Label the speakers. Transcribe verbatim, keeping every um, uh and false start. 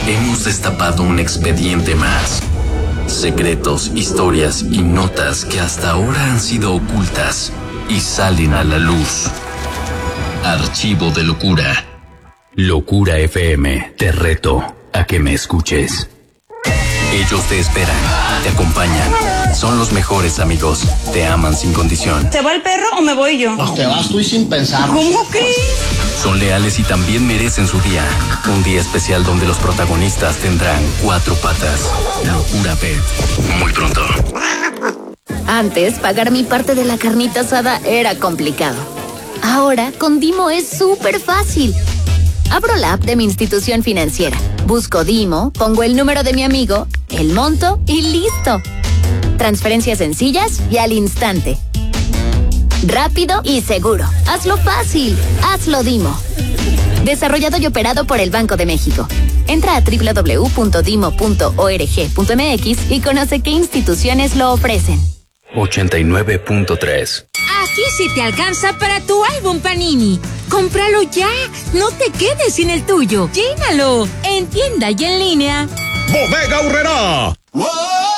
Speaker 1: hemos destapado un expediente más. Secretos, historias y notas que hasta ahora han sido ocultas y salen a la luz. Archivo de Locura. Locura F M, te reto a que me escuches. Ellos te esperan, te acompañan, son los mejores amigos, te aman sin condición.
Speaker 2: ¿Se va el perro o me voy yo?
Speaker 3: Pues te vas tú y sin pensar.
Speaker 2: ¿Cómo crees?
Speaker 1: Son leales y también merecen su día. Un día especial donde los protagonistas tendrán cuatro patas. Locura Pet. Muy pronto.
Speaker 4: Antes, pagar mi parte de la carnita asada era complicado. Ahora, con Dimo es súper fácil. Abro la app de mi institución financiera, busco Dimo, pongo el número de mi amigo, el monto y listo. Transferencias sencillas y al instante. Rápido y seguro. Hazlo fácil. Hazlo Dimo. Desarrollado y operado por el Banco de México. Entra a doble u doble u doble u punto dimo punto org punto m x y conoce qué instituciones lo ofrecen.
Speaker 1: ochenta y nueve punto tres.
Speaker 5: Aquí sí te alcanza para tu álbum Panini. ¡Cómpralo ya! ¡No te quedes sin el tuyo! ¡Llénalo! En tienda y en línea.
Speaker 6: Bodega Aurrerá.